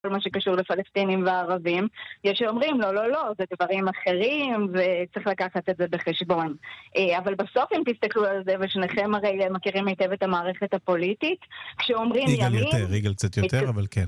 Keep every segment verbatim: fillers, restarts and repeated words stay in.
מה שקשור לפלסטינים וערבים. יש שאומרים, לא, לא, לא, זה דברים אחרים, וצריך לקחת את זה בחשבון. אבל בסוף, אם תסתכלו על זה, ושניכם הרי מכירים היטב את המערכת הפוליטית, כשאומרים ימין... יגאל יותר, יגאל קצת יותר, אבל כן.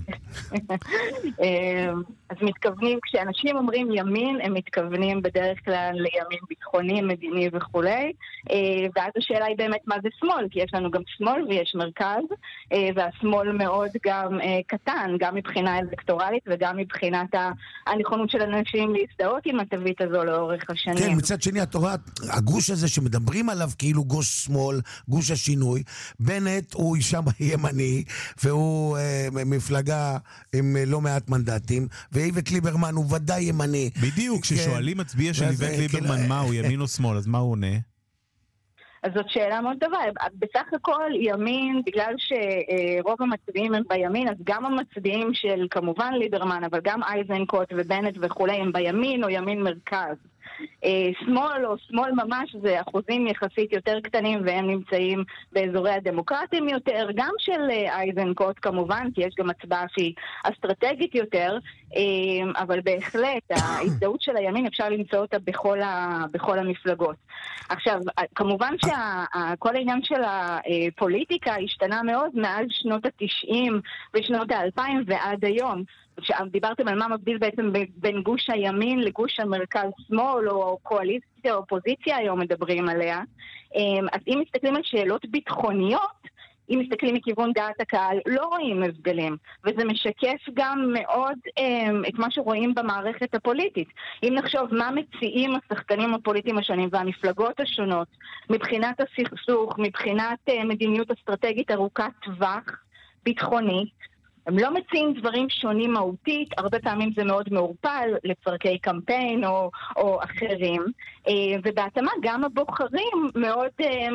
אז מתכוונים, כשאנשים אומרים ימין, הם מתכוונים בדרך כלל לימין ביטחוני, מדיני וכולי, ואז השאלה היא באמת מה זה שמאל, כי יש לנו גם שמאל ויש מרכז, והשמאל מאוד גם קטן, גם מבחינה אלקטורלית וגם מבחינת הנכונות של אנשים להזדהות עם התווית הזו לאורך השנים. כן, מצד שני, את רואה, הגוש הזה שמדברים עליו כאילו גוש שמאל, גוש השינוי, בנט הוא אישה ימני, והוא אה, מפלגה עם לא מעט מנדטים, ואיווט ליברמן הוא ודאי ימני. בדיוק, כששואלים מצביע של איווט ליברמן מה הוא, ימין או שמאל, אז מה הוא עונה? אז זאת שאלה מאוד טובה. בסך הכל ימין, בגלל שרוב המצביעים הם בימין, אז גם המצביעים של כמובן ליברמן, אבל גם אייזנקוט ובנט וכולי הם בימין או ימין מרכז. שמאל או שמאל ממש זה אחוזים יחסית יותר קטנים והם נמצאים באזורי הדמוקרטיים יותר, גם של אייזנקוט כמובן, כי יש גם הצבעה שהיא אסטרטגית יותר, אבל בהחלט ההזדהות של הימין אפשר למצוא אותה בכל, ה, בכל המפלגות. עכשיו, כמובן שכל העניין של הפוליטיקה השתנה מאוד מאז שנות ה-תשעים ושנות ה-אלפיים ועד היום. דיברתם על מה מבדיל בעצם בין גוש הימין לגוש המרכז-שמאל או קואליציה או אופוזיציה היום מדברים עליה. אז אם מסתכלים על שאלות ביטחוניות, אם מסתכלים מכיוון דעת הקהל, לא רואים הבדלים. וזה משקף גם מאוד את מה שרואים במערכת הפוליטית. אם נחשוב מה מציעים השחקנים הפוליטיים השונים והמפלגות השונות, מבחינת הסכסוך, מבחינת מדיניות אסטרטגית ארוכת טווח, ביטחוני, הם לא מציעים דברים שונים מהותית, הרבה פעמים זה מאוד מעורפל לצרכי קמפיין או, או אחרים, ובהתאמה גם הבוחרים מאוד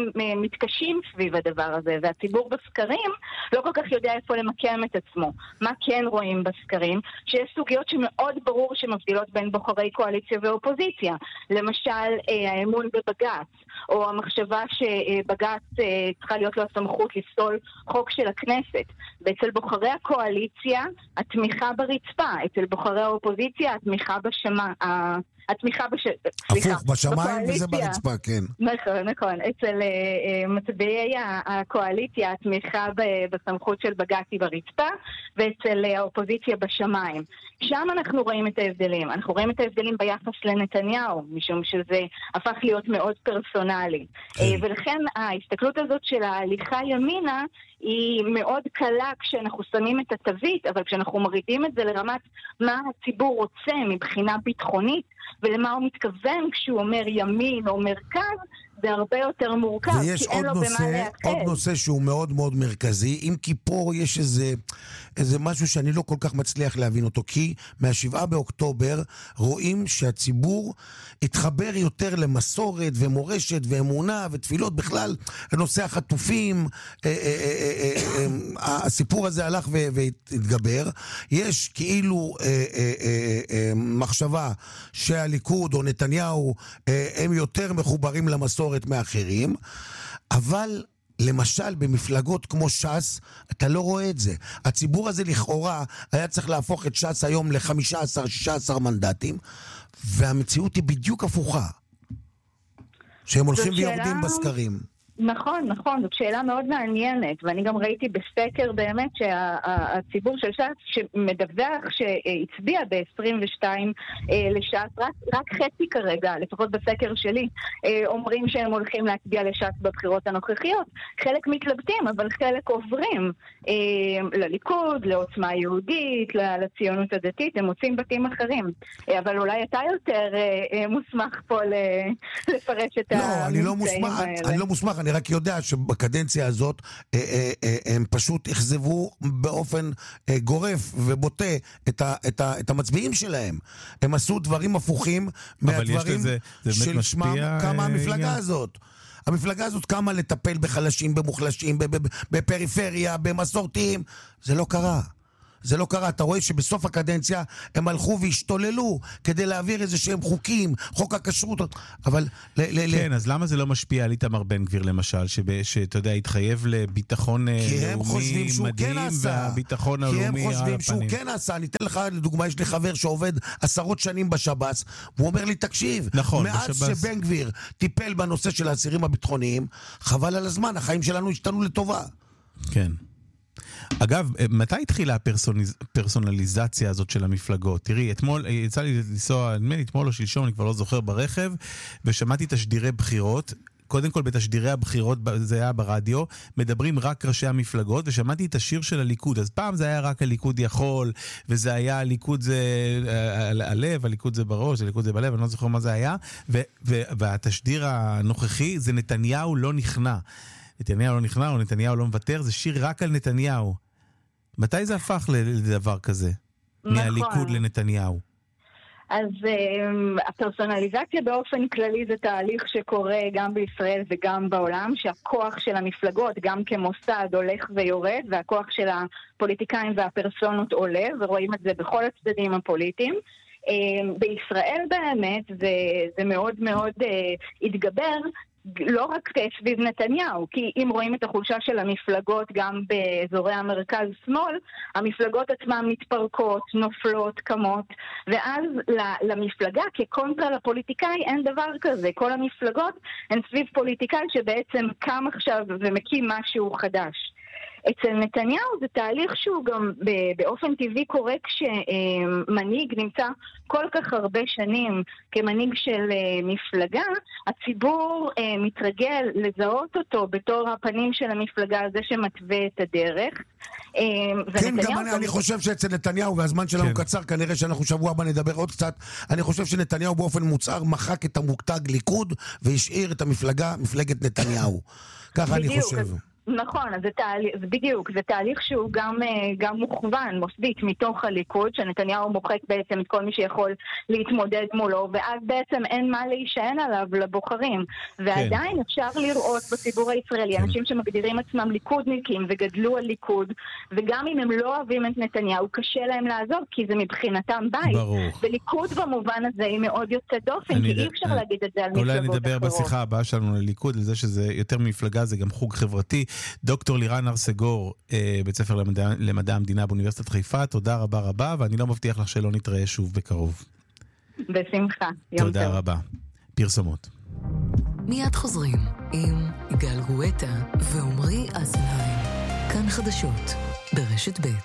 מתקשים סביב הדבר הזה, והציבור בסקרים לא כל כך יודע איפה למקם את עצמו. מה כן רואים בסקרים? שיש סוגיות שמאוד ברור שמבדילות בין בוחרי קואליציה ואופוזיציה, למשל האמון בבג"ץ, או המחשבה שבג"ץ צריכה להיות לו הסמכות לפסול חוק של הכנסת. ואצל בוחרי הקואליציה, התמיכה ברצפה. אצל בוחרי האופוזיציה, התמיכה בשמה... התמיכה בש... הפוך, בשמיים וזה ברצפה, כן. נכון, נכון. אצל uh, מצביעי הקואליציה, התמיכה ב- בסמכות של בג"ץ היא ברצפה, ואצל uh, האופוזיציה בשמיים. שם אנחנו רואים את ההבדלים. אנחנו רואים את ההבדלים ביחס לנתניהו, משום שזה הפך להיות מאוד פרסונלי. כן. Uh, ולכן ההסתכלות הזאת של ההליכה ימינה, היא מאוד קלה כשאנחנו שמים את התווית, אבל כשאנחנו מרידים את זה לרמת מה הציבור רוצה מבחינה ביטחונית, ולמה הוא מתכוון כשהוא אומר ימין או מרכז, זה הרבה יותר מורכב, ויש כי אין לו נושא, במה לאחד. עוד נושא שהוא מאוד מאוד מרכזי, אם כי פה יש איזה, איזה משהו שאני לא כל כך מצליח להבין אותו, כי מהשבעה באוקטובר רואים שהציבור התחבר יותר למסורת ומורשת ואמונה ותפילות בכלל, נושא החטופים, אה, אה, אה, אה, אה, הסיפור הזה הלך והתגבר, יש כאילו אה, אה, אה, אה, מחשבה שהליכוד או נתניהו אה, הם יותר מחוברים למסורת מאחרים, אבל למשל במפלגות כמו ש"ס אתה לא רואה את זה. הציבור הזה לכאורה היה צריך להפוך את ש"ס היום ל-חמישה עשר שישה עשר מנדטים, והמציאות היא בדיוק הפוכה, שהם הולכים ויורדים בסקרים. נכון, נכון, זאת שאלה מאוד מעניינת, ואני גם ראיתי בסקר באמת שהציבור של ש"ס שמדווח שהצביע ב-עשרים ושתיים לש"ס, רק, רק חצי כרגע, לפחות בסקר שלי, אומרים שהם הולכים להצביע לש"ס בבחירות הנוכחיות. חלק מתלבטים, אבל חלק עוברים לליכוד, לעוצמה יהודית, לציונות הדתית, הם מוצאים בתים אחרים. אבל אולי אתה יותר מוסמך פה לפרש את הממצאים האלה. אני לא מוסמך, אני רק יודע שבקדנציה הזאת אה, אה, אה, הם פשוט החזבו באופן אה, גורף ובוטה את, ה, את, ה, את המצביעים שלהם. הם עשו דברים הפוכים מהדברים של שמם כמה המפלגה הזאת. המפלגה הזאת קמה לטפל בחלשים, במוחלשים, בפריפריה, במסורתיים. זה לא קרה. זה לא קרה. אתה רואה שבסוף הקדנציה הם הלכו והשתוללו כדי להעביר איזה שהם חוקים, חוק הכשרות, אבל... כן, אז למה זה לא משפיע על איתמר בן גביר למשל, שאתה יודע, התחייב לביטחון לאומי מדהים, והביטחון הלאומי על הפנים? כי הם חושבים שהוא כן עשה. אני אתן לך, לדוגמה, יש לי חבר שעובד עשרות שנים בשב"ס, והוא אומר לי, תקשיב, מאז שבן גביר טיפל בנושא של האסירים הביטחוניים, חבל על הזמן, החיים שלנו השתנו לטובה. כן. אגב, מתי התחילה הפרסונליזציה הזאת של המפלגות? תראי, אתמול, יצא לי לנסוע, נדמה לי אתמול או שלשום, אני כבר לא זוכר, ברכב, ושמעתי תשדירי בחירות. קודם כל בתשדירי הבחירות, זה היה ברדיו, מדברים רק ראשי המפלגות, ושמעתי את השיר של הליכוד. אז פעם זה היה רק הליכוד יכול, וזה היה הליכוד זה הלב, הליכוד זה בראש, הליכוד זה בלב, אני לא זוכר מה זה היה, ו- ו- והתשדיר הנוכחי זה נתניהו לא נכנע. נתניהו לא נכנע או נתניהו לא מוותר, זה שיר רק על נתניהו. מתי זה הפך לדבר כזה? נכון. מהליכוד לנתניהו. אז um, הפרסונליזציה באופן כללי זה תהליך שקורה גם בישראל וגם בעולם, שהכוח של המפלגות גם כמוסד הולך ויורד, והכוח של הפוליטיקאים והפרסונות עולה, ורואים את זה בכל הצדדים הפוליטיים. Um, בישראל באמת זה, זה מאוד מאוד uh, התגבר, לא רק סביב נתניהו, כי אם רואים את החולשה של המפלגות גם באזורי המרכז-שמאל, המפלגות עצמן מתפרקות, נופלות, קמות, ואז למפלגה כקונטרה לפוליטיקאי אין דבר כזה. כל המפלגות הן סביב פוליטיקאי שבעצם קם עכשיו ומקים משהו חדש. אצל נתניהו זה תהליך שהוא גם באופן טבעי קורה כשמנהיג נמצא כל כך הרבה שנים כמנהיג של מפלגה, הציבור מתרגל לזהות אותו בתור הפנים של המפלגה, זה שמתווה את הדרך. כן, גם אני, אני חושב שאצל נתניהו, והזמן שלנו כן. קצר, כנראה שאנחנו שבוע הבא נדבר עוד קצת, אני חושב שנתניהו באופן מוצהר מחק את המותג ליכוד והשאיר את המפלגה, מפלגת נתניהו. ככה אני חושב. נכון, אז זה תהליך, זה בדיוק, זה תהליך שהוא גם, גם מוכוון, מוסדית, מתוך הליכוד, שנתניהו מוחק בעצם את כל מי שיכול להתמודד מולו, ואז בעצם אין מה להישען עליו לבוחרים. ועדיין כן. אפשר לראות בציבור הישראלי, כן. אנשים שמגדירים עצמם ליכודניקים וגדלו על ליכוד, וגם אם הם לא אוהבים את נתניהו, קשה להם לעזוב, כי זה מבחינתם בית. ברור. וליכוד במובן הזה היא מאוד יוצאת דופן, כי ד... אי אפשר אני... להגיד את זה על מפלגות אחרות. אולי נדבר בשיחה הבאה שלנו לליכוד, לזה שזה יותר מפלגה, זה גם חוג חברתי. דוקטור לירן ארסגור, בית ספר למדע, למדע המדינה באוניברסיטת חיפה, תודה רבה רבה, ואני לא מבטיח לך שלא נתראה שוב בקרוב. בשמחה. תודה טוב. רבה. פרסומות. מיד חוזרים עם יגאל גואטה ועומרי אזולאי. כאן חדשות ברשת ב'.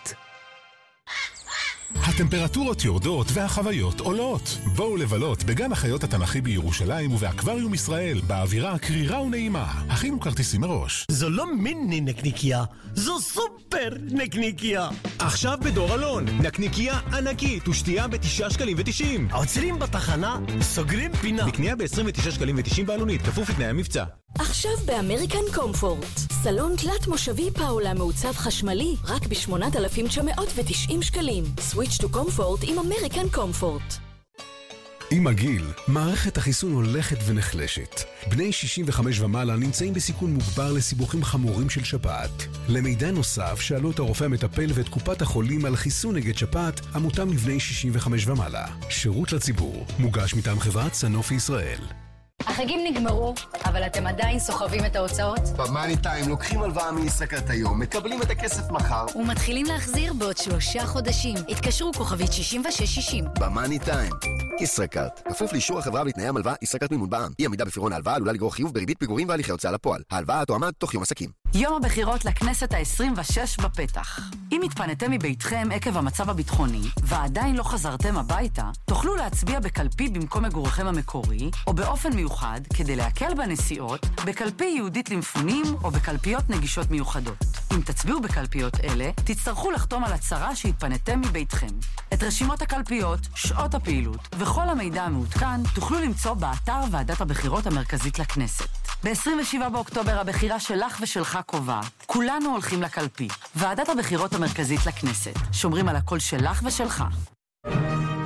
הטמפרטורות יורדות והחוויות עולות. בואו לבלות בגן החיות התנ"כי בירושלים ובאקווריום ישראל, באווירה קרירה ונעימה. הכינו כרטיסים מראש. זו לא מיני נקניקיה, זו סופר נקניקיה. עכשיו בדור אלון, נקניקיה ענקית ושתייה בתשעה שקלים ותשעים. עוצרים בתחנה, סוגרים פינה. בקנייה ב-עשרים ותשעה שקלים ותשעים בעלונית, כפוף לתנאי המבצע. עכשיו באמריקן קומפורט. סלון תלת מושבי פאולה מעוצב חשמלי רק ב-שמונת אלפים תשע מאות ותשעים שקלים. סוויץ' טו קומפורט עם אמריקן קומפורט. עם הגיל, מערכת החיסון הולכת ונחלשת. בני שישים וחמש ומעלה נמצאים בסיכון מוגבר לסיבוכים חמורים של שפעת. למידע נוסף, שאלו את הרופא המטפל ואת קופת החולים על חיסון נגד שפעת, המותאם לבני שישים וחמש ומעלה. שירות לציבור, מוגש מטעם חברת סנופי ישראל. החגים נגמרו, אבל אתם עדיין סוחבים את ההוצאות? במאני טיים לוקחים הלוואה מישראכרט היום, מקבלים את הכסף מחר ומתחילים להחזיר בעוד שלושה חודשים. התקשרו כוכבית שישים ושש שישים. במאני טיים, ישראכרט. כפוף לאישור החברה בתנאי המלווה, ישראכרט מימון בע"מ. אי עמידה בפירעון ההלוואה עלולה לגרור חיוב בריבית פיגורים והליכי הוצאה לפועל. ההלוואה תואמה תוך יום עסקים. יום הבחירות לכנסת ה-עשרים ושש בפתח. אם התפניתם מביתכם עקב המצב הביטחוני ועדיין לא חזרתם הביתה, תוכלו להצביע בקלפי במקום מגורכם המקורי, או באופן מיוחד כדי להקל בנסיעות, בקלפי ייעודית למפונים או בקלפיות נגישות מיוחדות. אם תצביעו בקלפיות אלה, תצטרכו לחתום על הצהרה שהתפניתם מביתכם. את רשימות הקלפיות, שעות הפעילות וכל המידע המעודכן תוכלו למצוא באתר ועדת הבחירות המרכזית לכנסת. ב-עשרים ושבעה באוקטובר הבחירה שלך ושלך קובע. כולנו הולכים לקלפי. ועדת הבחירות המרכזית לכנסת. שומרים על הקול שלך ושלך.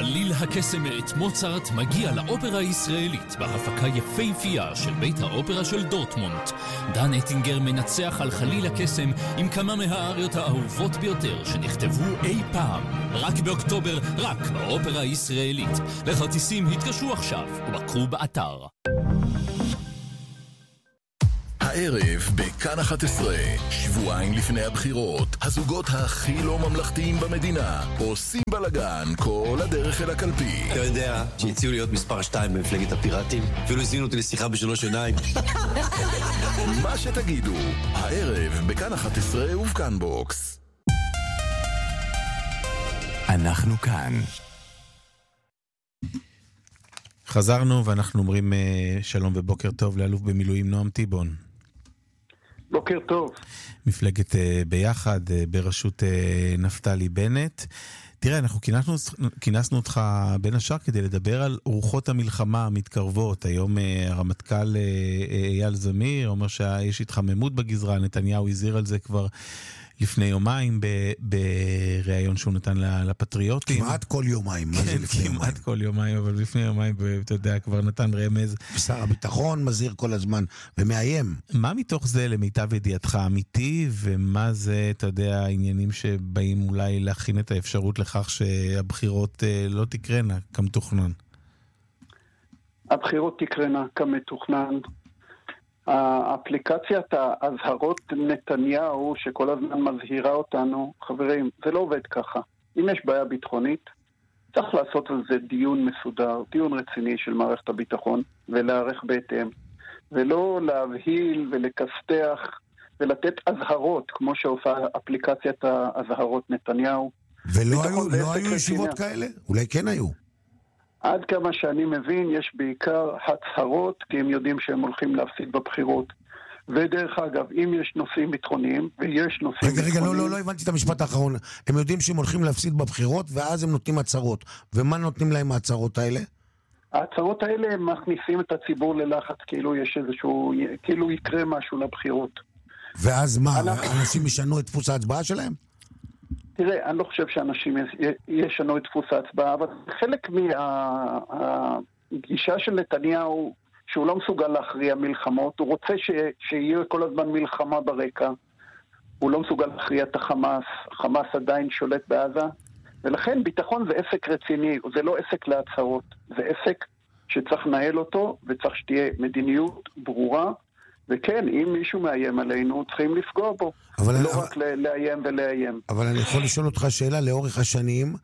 חליל הקסם מאת מוצרט מגיע לאופרה הישראלית בהפקה יפהפייה של בית האופרה של דורטמונד. דן אטינגר מנצח על חליל הקסם עם כמה מהאריות האהובות ביותר שנכתבו אי פעם. רק באוקטובר, רק באופרה הישראלית. לכרטיסים התקשרו עכשיו ובקרו באתר. הערב בכאן אחת עשרה, שבועיים לפני הבחירות, הזוגות הכי לא ממלכתיים במדינה עושים בלגן כל הדרך אל הקלפי. אתה יודע שהציעו להיות מספר שתיים במפלגת הפיראטים? אפילו הזמינו אותי לשיחה בשלוש עיניים. מה שתגידו, הערב בכאן אחת עשרה ובכאן בוקס. אנחנו כאן. חזרנו ואנחנו אומרים שלום ובוקר טוב לאלוף במילואים נועם טיבון. בוקר טוב. מפלגת ביחד בראשות נפתלי בנט. תראה, אנחנו כינסנו, כינסנו אותך בין השאר כדי לדבר על רוחות המלחמה המתקרבות. היום הרמטכ"ל אייל זמיר אומר שיש התחממות בגזרה, נתניהו הזהיר על זה כבר לפני יומיים בריאיון שהוא נתן לפטריוטים. כמעט כל יומיים, מה זה לפני יומיים? כמעט כל יומיים, אבל לפני יומיים, אתה יודע, כבר נתן רמז. שר הביטחון מזהיר כל הזמן ומאיים. מה מתוך זה למיטב ידיעתך אמיתי, ומה זה, אתה יודע, העניינים שבאים אולי להכין את האפשרות לכך שהבחירות לא תקרנה כמתוכנן? הבחירות תקרנה כמתוכנן. האפליקציית ההזהרות נתניהו שכל הזמן מזהירה אותנו, חברים, זה לא עובד ככה. אם יש בעיה ביטחונית, צריך לעשות על זה דיון מסודר, דיון רציני של מערכת הביטחון, ולהערך בהתאם. ולא להבהיל ולקסתח ולתת הזהרות, כמו שעושה אפליקציית ההזהרות נתניהו. ולא היו, לא היו ישיבות כאלה? אולי כן היו. עד כמה שאני מבין, יש בעיקר הצהרות, כי הם יודעים שהם הולכים להפסיד בבחירות. ודרך אגב, אם יש נושאים ביטחוניים, ויש נושאים רגע, ביטחוניים... רגע, לא, לא, לא הבנתי את המשפט האחרון. הם יודעים שהם הולכים להפסיד בבחירות, ואז הם נותנים הצהרות. ומה נותנים להם ההצהרות האלה? ההצהרות האלה הם מכניסים את הציבור ללחץ, כאילו יש איזשהו... כאילו יקרה משהו לבחירות. ואז מה, אנשים ישנו את דפוס ההצבעה שלהם? תראה, אני לא חושב שאנשים ישנו את דפוס ההצבעה, אבל חלק מהגישה של נתניהו, שהוא לא מסוגל להכריע מלחמות, הוא רוצה ש... שיהיה כל הזמן מלחמה ברקע, הוא לא מסוגל להכריע את החמאס, החמאס עדיין שולט בעזה, ולכן ביטחון זה עסק רציני, זה לא עסק להצהרות, זה עסק שצריך לנהל אותו, וצריך שתהיה מדיניות ברורה, וכן, אם מישהו מאיים עלינו, צריכים לפגוע בו. לא אני... רק לאיים ולאיים. אבל אני יכול לשאול אותך שאלה, לאורך השנים,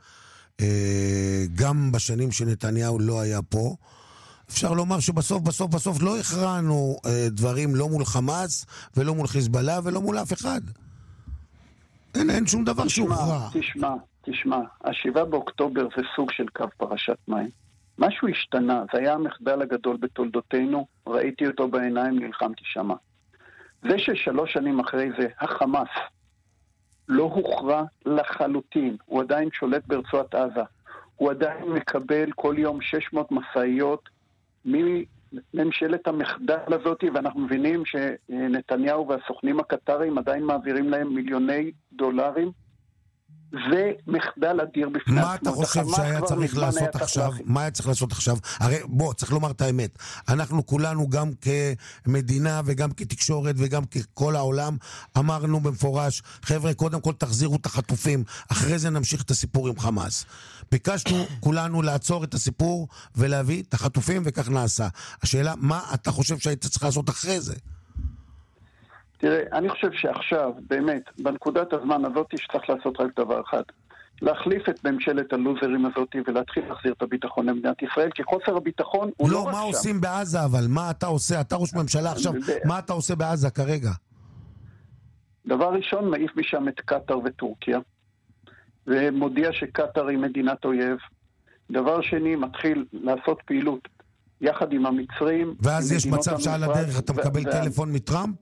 גם בשנים שנתניהו לא היה פה, אפשר לומר שבסוף, בסוף, בסוף לא הכרענו דברים לא מול חמאס, ולא מול חיזבאללה, ולא מול אף אחד. אין, אין שום דבר שהוא רע. תשמע, תשמע, השבעה באוקטובר זה סוג של קו פרשת מים. משהו השתנה, זה היה המחדל הגדול בתולדותינו, ראיתי אותו בעיניים, נלחמתי שמה. זה ששלוש שנים אחרי זה, החמאס לא הוכרע לחלוטין, הוא עדיין שולט ברצועת עזה, הוא עדיין מקבל כל יום שש מאות מסעיות מממשלת המחדל הזאת, ואנחנו מבינים שנתניהו והסוכנים הקטרים עדיין מעבירים להם מיליוני דולרים, זה מחדל אדיר בפני עצמו. מה אתה חושב שהיה צריך לעשות עכשיו? מה היה צריך לעשות עכשיו? הרי בוא, צריך לומר את האמת. אנחנו כולנו גם כמדינה וגם כתקשורת וגם ככל העולם אמרנו במפורש, חבר'ה, קודם כל תחזירו את החטופים, אחרי זה נמשיך את הסיפור עם חמאס. ביקשנו כולנו לעצור את הסיפור ולהביא את החטופים, וכך נעשה. השאלה, מה אתה חושב שהיית צריך לעשות אחרי זה? תראה, אני חושב שעכשיו, באמת, בנקודת הזמן הזאת שצריך לעשות רק דבר אחד. להחליף את ממשלת הלוזרים הזאת ולהתחיל להחזיר את הביטחון למדינת ישראל, כי חוסר הביטחון הוא לא, לא רק שם. לא, מה עושים בעזה אבל? מה אתה עושה? אתה ראש ממשלה עכשיו, מה אתה עושה בעזה כרגע? דבר ראשון, מעיף משם את קטר וטורקיה, ומודיע שקטר היא מדינת אויב. דבר שני, מתחיל לעשות פעילות יחד עם המצרים. ואז יש מצב שעל הדרך אתה מקבל ו- טלפון מטראמפ?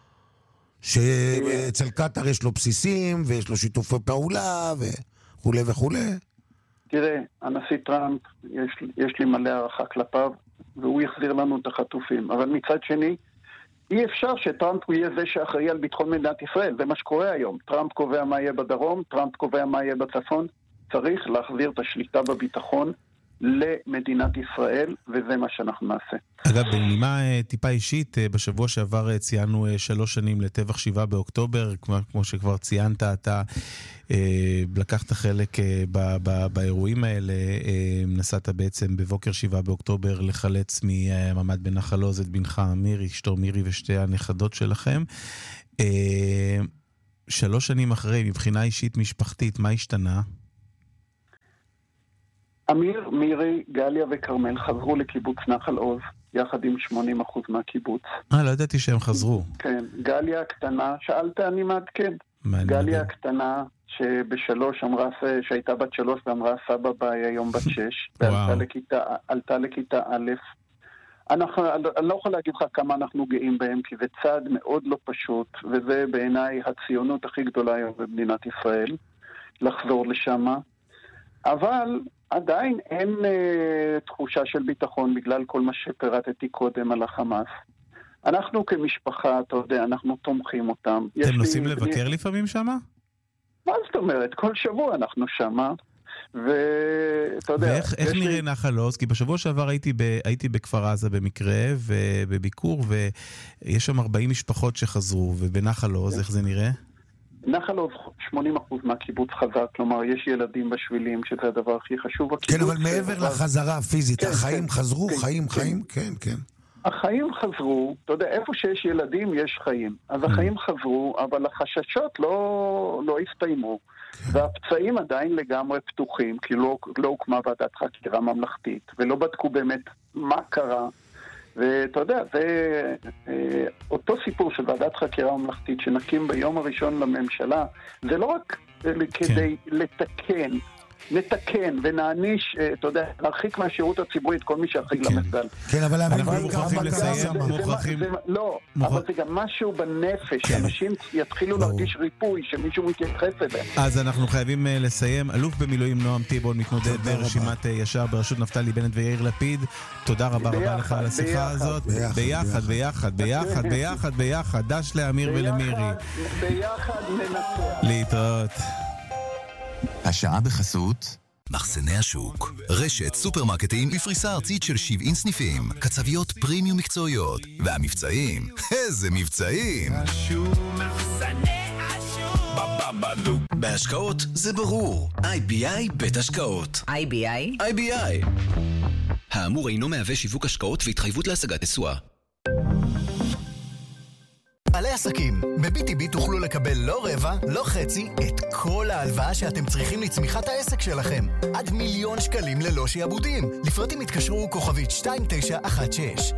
שאצל קטר יש לו בסיסים ויש לו שיתופי פעולה וכו' וכו'. תראה, הנשיא טראמפ, יש, יש לי מלא הערכה כלפיו, והוא יחזיר לנו את החטופים. אבל מצד שני, אי אפשר שטראמפ הוא יהיה זה שאחראי על ביטחון מדינת ישראל. זה מה שקורה היום. טראמפ קובע מה יהיה בדרום, טראמפ קובע מה יהיה בצפון. צריך להחזיר את השליטה בביטחון למדינת ישראל, וזה מה שאנחנו נעשה. אגב, בנימה טיפה אישית, בשבוע שעבר ציינו שלוש שנים לטבח שבעה באוקטובר, כמו, כמו שכבר ציינת, אתה אה, לקחת חלק אה, ב, ב, באירועים האלה, אה, נסעת בעצם בבוקר שבעה באוקטובר לחלץ מממד בנחל עוז את בנך מירי, אשתו מירי ושתי הנכדות שלכם. אה, שלוש שנים אחרי, מבחינה אישית משפחתית, מה השתנה? אמיר, מירי, גליה וקרמל חזרו לקיבוץ נחל עוז, יחד עם שמונים אחוז מהקיבוץ. אה, לא ידעתי שהם חזרו. כן, גליה הקטנה, שאלת אני מעדכן. גליה הקטנה, שבשלוש אמרה, שהייתה בת שלוש ואמרה סבא ביי היום בת שש, ועלתה לכיתה, עלתה לכיתה א'. אנחנו, אני לא יכול להגיד לך כמה אנחנו גאים בהם, כי זה צעד מאוד לא פשוט, וזה בעיניי הציונות הכי גדולה היום במדינת ישראל, לחזור לשם. אבל עדיין אין אה, תחושה של ביטחון בגלל כל מה שפירטתי קודם על החמאס. אנחנו כמשפחה, אתה יודע, אנחנו תומכים אותם. אתם נוסעים לי... לבקר בני... לפעמים שמה? מה זאת אומרת? כל שבוע אנחנו שמה. ואתה יודע... ואיך איך נראה לי... נחל עוז? כי בשבוע שעבר הייתי, ב... הייתי בכפר עזה במקרה ובביקור, ויש שם ארבעים משפחות שחזרו, ובנחל עוז, איך זה נראה? נחל עוז שמונים אחוז מהקיבוץ חזר, כלומר יש ילדים בשבילים, שזה הדבר הכי חשוב. כן, אבל מעבר לחזרה הפיזית, החיים חזרו, חיים, חיים, כן, כן. החיים חזרו, אתה יודע, איפה שיש ילדים יש חיים. אז החיים חזרו, אבל החששות לא, לא הסתיימו. והפצעים עדיין לגמרי פתוחים, כי לא, לא הוקמה ועדת חקירה ממלכתית, ולא בדקו באמת מה קרה. ואתה יודע, זה אה, אותו סיפור של ועדת חקירה ממלכתית שנקים ביום הראשון לממשלה, זה לא רק אה, כדי כן. לתקן, נתקן ונעניש, אה, אתה יודע, להרחיק מהשירות הציבורי את כל מי שאחראי כן. למחדל. כן, אבל אנחנו מוכרחים לסיים, מוכרחים... לא, אבל זה גם משהו בנפש, שאנשים יתחילו להרגיש ריפוי, שמישהו מתייחס אליהם. אז אנחנו חייבים לסיים. אלוף במילואים נועם טיבון מתמודד ברשימת ישר בראשות נפתלי בנט ויאיר לפיד. תודה רבה רבה לך על השיחה הזאת. ביחד, ביחד, ביחד, ביחד, ביחד. דש לאמיר ולמירי. ביחד ננצח. להתראות. השעה בחסות מחסני השוק, רשת סופרמרקטים בפריסה ארצית של שבעים סניפים, קצביות פרימיום מקצועיות, והמבצעים, איזה מבצעים! בהשקעות זה ברור, איי בי איי בית השקעות. איי בי איי? איי בי איי. האמור אינו מהווה שיווק השקעות והתחייבות להשגת תשואה. בעלי עסקים, ב-בי טי בי תוכלו לקבל לא רבע, לא חצי, את כל ההלוואה שאתם צריכים לצמיחת העסק שלכם. עד מיליון שקלים ללא שיעבודים. לפרטים התקשרו כוכבית שתיים תשע אחת שש.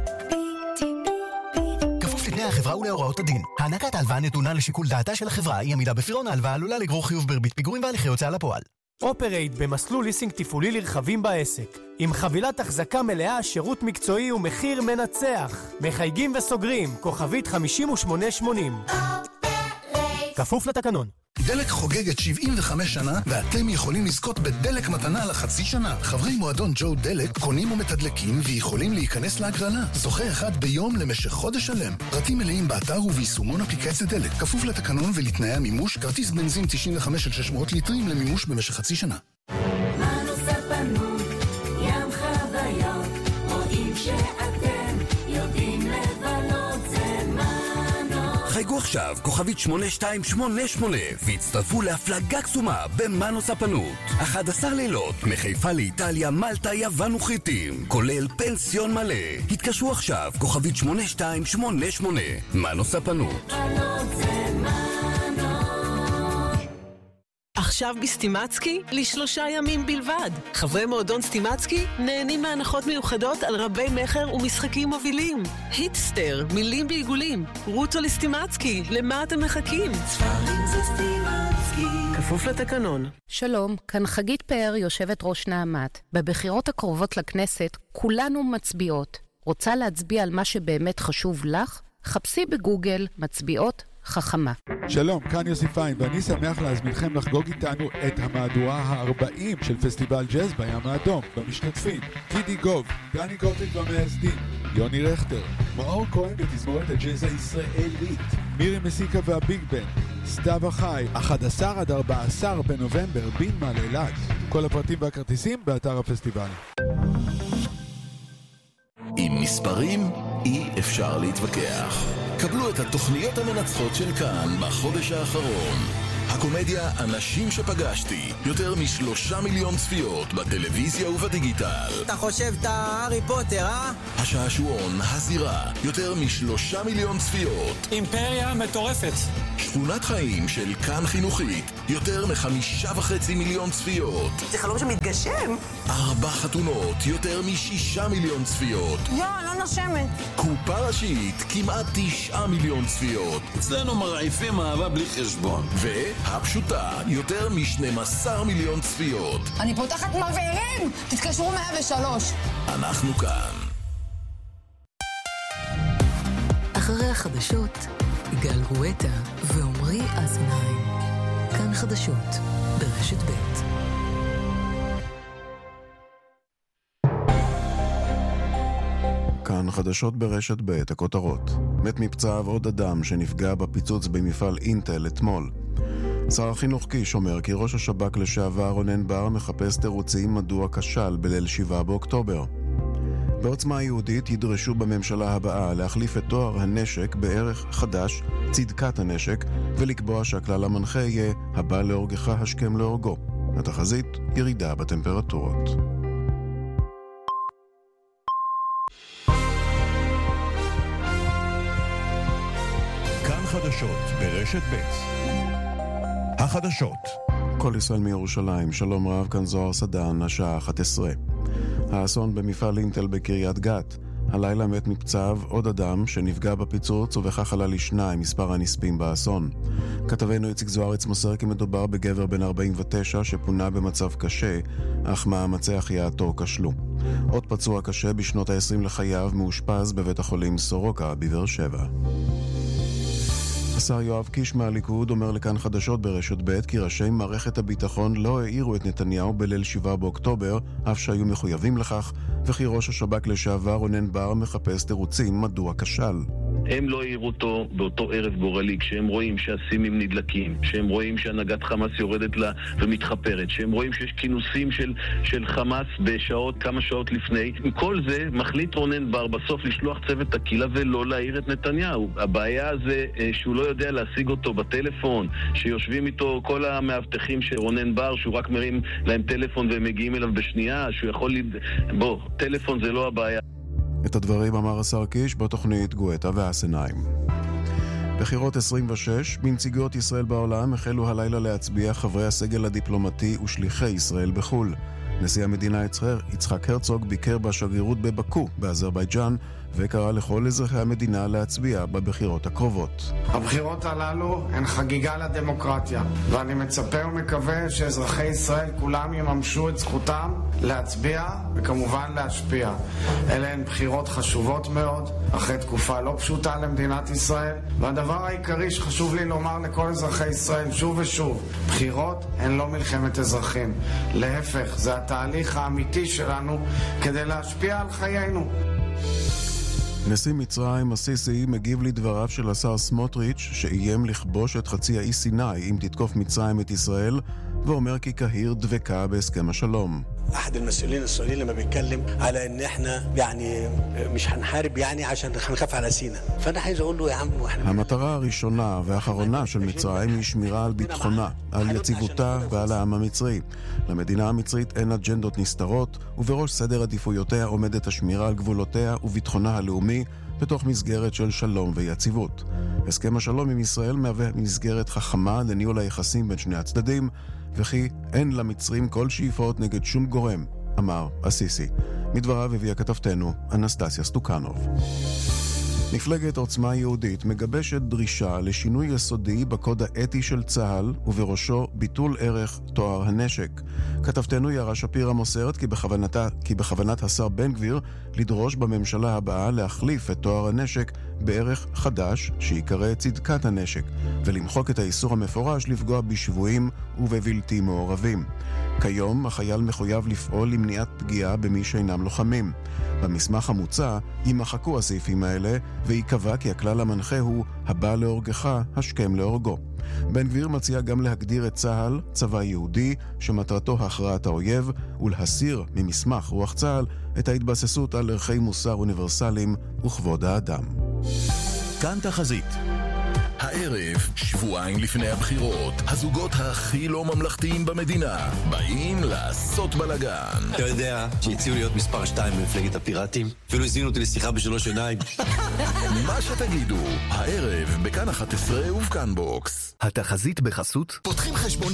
כפוף לתנאי החברה ולהוראות הדין. הענקת ההלוואה נתונה לשיקול דעתה של החברה, אי עמידה בפירעון ההלוואה עלולה לגרור חיוב בריבית פיגורים והליכי הוצאה לפועל. אופרייט במסלול ליסינג תפעולי לרכבים בעסק. עם חבילת החזקה מלאה, שירות מקצועי ומחיר מנצח. מחייגים וסוגרים, כוכבית חמישים ושמונה שמונים. כפוף לתקנון. דלק חוגגת שבעים וחמש שנה, ואתם יכולים לזכות בדלק מתנה לחצי שנה. חברי מועדון ג'ו דלק קונים ומתדלקים ויכולים להיכנס להגרלה. זוכה אחד ביום למשך חודש שלם. פרטים מלאים באתר וביישומון אפליקציה דלק. כפוף לתקנון ולתנאי המימוש, כרטיס בנזין תשעים וחמש של שש מאות ליטרים למימוש במשך חצי שנה. חייגו עכשיו, כוכבית שמונה שתיים שמונה שמונה, והצטרפו להפלגה קסומה במנו ספנות. אחד עשר לילות, מחיפה לאיטליה, מלטה, יוון וחיטים, כולל פנסיון מלא. התקשרו עכשיו, כוכבית שמונה שתיים שמונה שמונה, מנו ספנות. עכשיו בסטימצקי, לשלושה ימים בלבד. חברי מועדון סטימצקי נהנים מהנחות מיוחדות על רבי מחר ומשחקים מובילים. היטסטר, מילים בעיגולים. רוצו לסטימצקי, למה אתם מחכים? ספרים זה סטימצקי. כפוף לתקנון. שלום, כאן חגית פאר, יושבת ראש נעמת. בבחירות הקרובות לכנסת, כולנו מצביעות. רוצה להצביע על מה שבאמת חשוב לך? חפשי בגוגל מצביעות חכמה. שלום, כאן יוסי פיין, ואני שמח להזמינכם לחגוג איתנו את המהדורה ה-ארבעים של פסטיבל ג'אז בים האדום. במשתתפים, קידי גוב, דני גוטליב והמייסדים, יוני רכטר, מאור כהן בתזמורת הג'אז הישראלית, מירי מסיקה והביג בן, סתיו החי, אחד עשר עד ארבעה עשר בנובמבר, בינמל אילת. כל הפרטים והכרטיסים באתר הפסטיבל. עם מספרים אי אפשר להתווכח. קבלו את התוכניות המנצחות של כאן בחודש האחרון. הקומדיה אנשים שפגשתי, יותר משלושה מיליון צפיות בטלוויזיה ובדיגיטל. אתה חושב אתה הארי פוטר, אה? השעשועון הזירה, יותר משלושה מיליון צפיות. אימפריה מטורפת. שכונת חיים של כאן חינוכית, יותר מחמישה וחצי מיליון צפיות. זה חלום שמתגשם. ארבע חתונות, יותר משישה מיליון צפיות. יו, לא נושמת. קופה ראשית, כמעט תשעה מיליון צפיות. אצלנו מרעיפים אהבה בלי חשבון. והפשוטה, יותר מ-שנים עשר מיליון צפיות. אני פותחת מבערים! תתקשרו מאה ושלוש. אנחנו כאן. אחרי החדשות, גל גואטה ועומרי אזניים. כאן חדשות, ברשת ב'. כאן חדשות ברשת ב', הכותרות. מת מפצעיו עוד אדם שנפגע בפיצוץ במפעל אינטל אתמול. שר החינוך קיש אומר כי ראש השב"כ לשעבר רונן בר מחפש תירוצים מדוע כשל בליל שבעה באוקטובר. בעוצמה יהודית ידרשו בממשלה הבאה להחליף את תואר הנשק בערך חדש, צדקת הנשק, ולקבוע שהכלל המנחה יהיה הבא להורגך השכם להורגו. התחזית, ירידה בטמפרטורות. כאן חדשות ברשת ב'. החדשות. כל ישראל מירושלים, שלום רב, כאן זוהר סדן, השעה אחת עשרה. האסון במפעל אינטל בקריית גת. הלילה מת מפצעיו עוד אדם שנפגע בפיצוץ ובכך עלה לשניים מספר הנספים באסון. כתבנו איציק זוארץ מוסר כי מדובר בגבר בן ארבעים ותשע שפונה במצב קשה, אך מאמצי החייאתו כשלו. עוד פצוע קשה בשנות ה-עשרים לחייו מאושפז בבית החולים סורוקה בבאר שבע. השר יואב קיש מהליכוד אומר לכאן חדשות ברשת ב' כי ראשי מערכת הביטחון לא העירו את נתניהו בליל שבעה באוקטובר, אף שהיו מחויבים לכך, וכי ראש השב"כ לשעבר רונן בר מחפש תירוצים מדוע כשל. הם לא העירו אותו באותו ערב גורלי, כשהם רואים שהסימים נדלקים, שהם רואים שהנהגת חמאס יורדת לה ומתחפרת, שהם רואים שיש כינוסים של, של חמאס בשעות, כמה שעות לפני. עם כל זה מחליט רונן בר בסוף לשלוח צוות הקהילה ולא להעיר את נתניהו. הבעיה זה שהוא לא יודע להשיג אותו בטלפון, שיושבים איתו כל המאבטחים של רונן בר, שהוא רק מרים להם טלפון והם מגיעים אליו בשנייה, שהוא יכול לד... בוא, טלפון זה לא הבעיה. את הדברים אמר השר קיש בתוכנית גואטה והסניים. בחירות עשרים ושש, בנציגויות ישראל בעולם החלו הלילה להצביע חברי הסגל הדיפלומטי ושליחי ישראל בחול. נשיא המדינה יצחק הרצוג ביקר בשגרירות בבקו, באזרבייג'אן, וקרא לכל אזרחי המדינה להצביע בבחירות הקרובות. הבחירות הללו הן חגיגה לדמוקרטיה, ואני מצפה ומקווה שאזרחי ישראל כולם יממשו את זכותם להצביע וכמובן להשפיע. אלה הן בחירות חשובות מאוד, אחרי תקופה לא פשוטה למדינת ישראל, והדבר העיקרי שחשוב לי לומר לכל אזרחי ישראל שוב ושוב, בחירות הן לא מלחמת אזרחים. להפך, זה התהליך האמיתי שלנו כדי להשפיע על חיינו. נשיא מצרים הסיסי מגיב לדבריו של השר סמוטריץ' שאיים לכבוש את חצי האי סיני אם תתקוף מצרים את ישראל, ואומר כי קהיר דבקה בהסכם השלום. أحد المسؤولين السوريين لما بيتكلم على إن إحنا يعني مش هنحارب يعني عشان هنخاف على سيناء فأنا عايز أقول له يا عم وإحنا המטרה הראשונה והאחרונה של מצרים היא שמירה על ביטחונה, על יציבותה ועל העם המצרי. למדינה המצרית אין אג'נדות נסתרות, ובראש סדר עדיפויותיה עומדת השמירה על גבולותיה וביטחונה הלאומי בתוך מסגרת של שלום ויציבות. הסכם השלום עם ישראל מהווה מסגרת חכמה לניהול היחסים בין שני הצדדים, וכי אין למצרים כל שאיפות נגד שום גורם, אמר הסיסי. מדבריו הביאה כתבתנו אנסטסיה סטוקנוב. מפלגת עוצמה יהודית מגבשת דרישה לשינוי יסודי בקוד האתי של צה"ל, ובראשו ביטול ערך תואר הנשק. כתבתנו יערה שפירא מוסרת כי בכוונתה, כי בכוונת השר בן גביר לדרוש בממשלה הבאה להחליף את תואר הנשק בערך חדש שיקרא צדקת הנשק, ולמחוק את האיסור המפורש לפגוע בשבויים ובבלתי מעורבים. כיום החייל מחויב לפעול למניעת פגיעה במי שאינם לוחמים. במסמך המוצע יימחקו הסעיפים האלה ויקבע כי הכלל המנחה הוא הבא להורגך, השכם להורגו. בן גביר מציע גם להגדיר את צה"ל, צבא יהודי, שמטרתו הכרעת האויב, ולהסיר ממסמך רוח צה"ל את ההתבססות על ערכי מוסר אוניברסליים וכבוד האדם. כאן תחזית. הערב, שבועיים לפני הבחירות, הזוגות הכי לא ממלכתיים במדינה באים לעשות בלגן. אתה יודע שהציעו להיות מספר שתיים במפלגת הפיראטים? אפילו הזינו אותי לשיחה בשלוש עיניים. מה שתגידו, הערב בכאן אחת עשרה ובכאן בוקס. התחזית בחסות פותחים חשבון